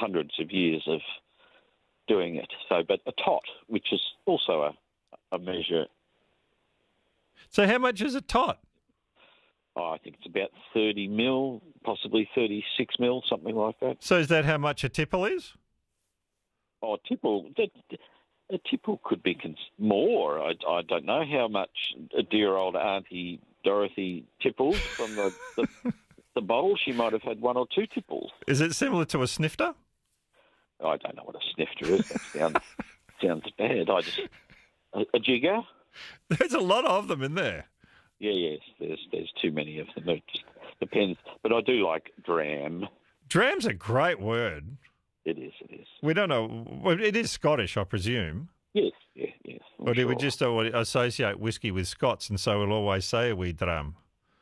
hundreds of years of doing it. So, but a tot, which is also a measure. So how much is a tot? I think it's about 30 mil, possibly 36 mil, something like that. So is that how much a tipple is? Oh, tipple. A tipple could be more. I don't know how much a dear old Auntie Dorothy tippled from the bowl. She might have had one or two tipples. Is it similar to a snifter? I don't know what a snifter is. That sounds bad. A jigger? There's a lot of them in there. Yes. There's too many of them. It just depends. But I do like dram. Dram's a great word. It is. We don't know. Well, it is Scottish, I presume. Yes. But we just associate whiskey with Scots, and so we'll always say a wee dram.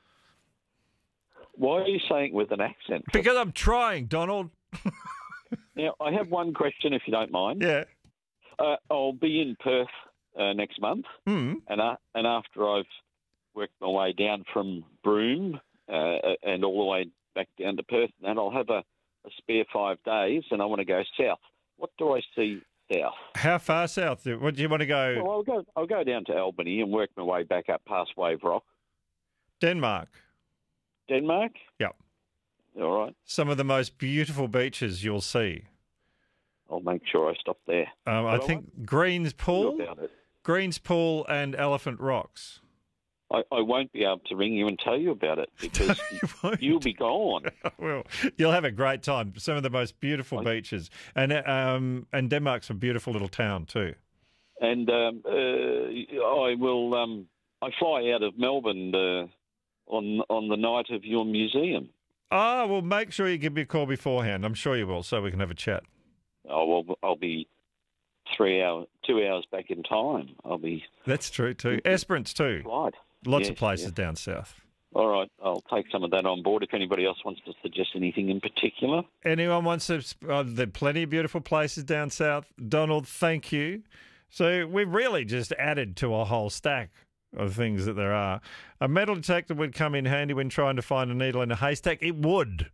Why are you saying it with an accent? Because I'm trying, Donald. Now, I have one question, if you don't mind. Yeah. I'll be in Perth next month, and after I've worked my way down from Broome and all the way back down to Perth, and I'll have a spare 5 days, and I want to go south. What do I see south? How far south? What do you want to go? Well, I'll go down to Albany and work my way back up past Wave Rock. Denmark. Denmark? Yep. All right. Some of the most beautiful beaches you'll see. I'll make sure I stop there. I think Greens Pool and Elephant Rocks. I won't be able to ring you and tell you about it because you'll be gone. Well, you'll have a great time. Some of the most beautiful beaches, and Denmark's a beautiful little town too. And I will. I fly out of Melbourne on the night of your museum. Oh, well, make sure you give me a call beforehand. I'm sure you will, so we can have a chat. Oh well, I'll be 2 hours back in time. That's true too. Esperance too. Right. Lots of places down south. All right, I'll take some of that on board. If anybody else wants to suggest anything in particular. Anyone wants to... there are plenty of beautiful places down south. Donald, thank you. So we've really just added to a whole stack of things that there are. A metal detector would come in handy when trying to find a needle in a haystack. It would.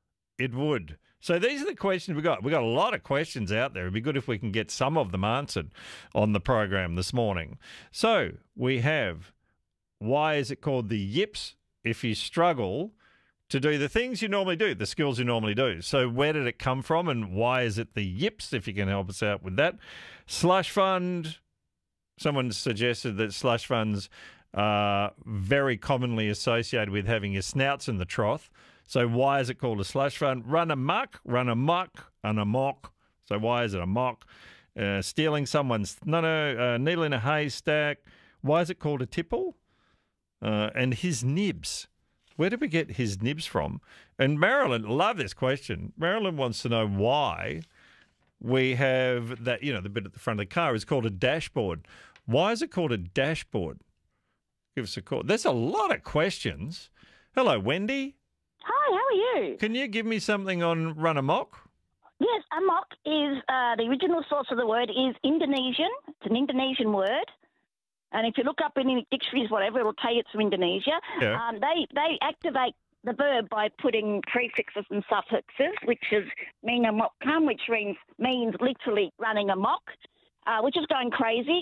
So these are the questions we got. We've got a lot of questions out there. It'd be good if we can get some of them answered on the program this morning. So we have... Why is it called the yips if you struggle to do the things you normally do, the skills you normally do? So where did it come from and why is it the yips, if you can help us out with that? Slush fund. Someone suggested that slush funds are very commonly associated with having your snouts in the trough. So why is it called a slush fund? Run amok, an amok. So why is it a mock? Stealing someone's... needle in a haystack. Why is it called a tipple? And his nibs. Where did we get his nibs from? And Marilyn, love this question. Marilyn wants to know why we have that, the bit at the front of the car is called a dashboard. Why is it called a dashboard? Give us a call. There's a lot of questions. Hello, Wendy. Hi, how are you? Can you give me something on run amok? Yes, amok is, the original source of the word is Indonesian. It's an Indonesian word. And if you look up in any dictionaries, whatever, it'll tell you it's from Indonesia. Yeah. They activate the verb by putting prefixes and suffixes, which is mean amok come, which means literally running amok, which is going crazy.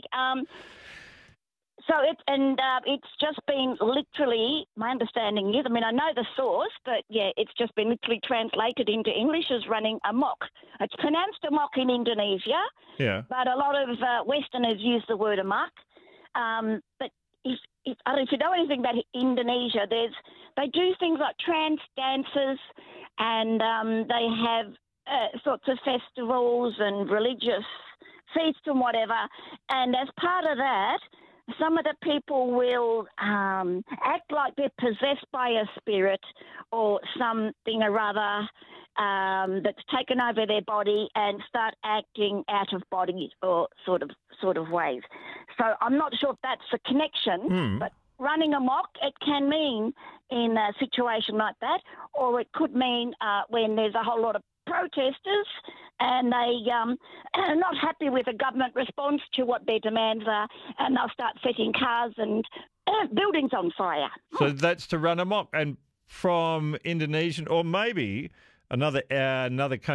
It's just been literally, my understanding is, I know the source, but yeah, it's just been literally translated into English as running amok. It's pronounced amok in Indonesia, but a lot of Westerners use the word amok. But if you know anything about Indonesia, they do things like trance dances, and they have sorts of festivals and religious feasts and whatever. And as part of that, some of the people will act like they're possessed by a spirit or something or other that's taken over their body and start acting out of body or sort of ways. So I'm not sure if that's a connection, but running amok, it can mean in a situation like that, or it could mean when there's a whole lot of protesters and they are not happy with the government response to what their demands are, and they'll start setting cars and buildings on fire. So that's to run amok. And from Indonesian, or maybe another country